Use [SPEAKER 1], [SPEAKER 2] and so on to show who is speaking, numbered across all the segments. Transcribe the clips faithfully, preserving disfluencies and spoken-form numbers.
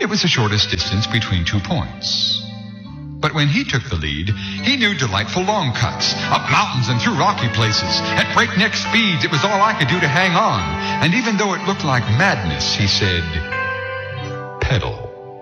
[SPEAKER 1] It was the shortest distance between two points. But when he took the lead, he knew delightful long cuts, up mountains and through rocky places. At breakneck speeds, it was all I could do to hang on. And even though it looked like madness, he said, "Pedal."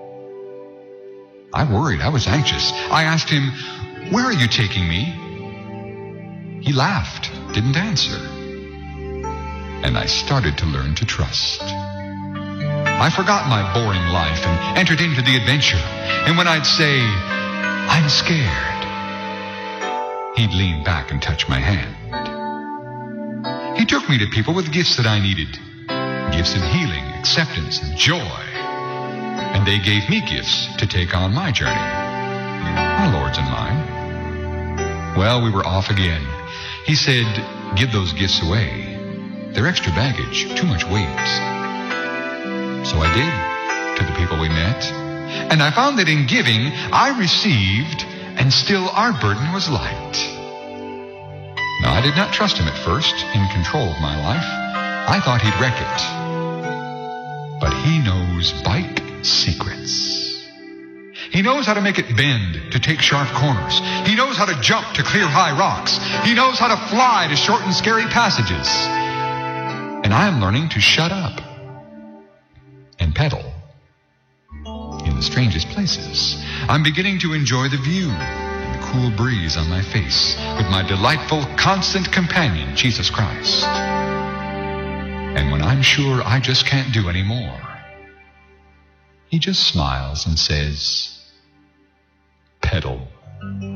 [SPEAKER 1] I worried. I was anxious. I asked him, "Where are you taking me?" He laughed, didn't answer. And I started to learn to trust. I forgot my boring life and entered into the adventure. And when I'd say, "I'm scared," he'd lean back and touch my hand. He took me to people with gifts that I needed. Gifts of healing, acceptance, and joy. And they gave me gifts to take on my journey. My lords and mine. Well, we were off again. He said, "Give those gifts away. They're extra baggage, too much weight." So I did, to the people we met. And I found that in giving, I received, and still our burden was light. Now, I did not trust him at first, in control of my life. I thought he'd wreck it. But he knows bike secrets. He knows how to make it bend, to take sharp corners. He knows how to jump to clear high rocks. He knows how to fly to shorten scary passages. And I'm learning to shut up and pedal. In the strangest places, I'm beginning to enjoy the view and the cool breeze on my face with my delightful, constant companion, Jesus Christ. And when I'm sure I just can't do any more, he just smiles and says, "Pedal."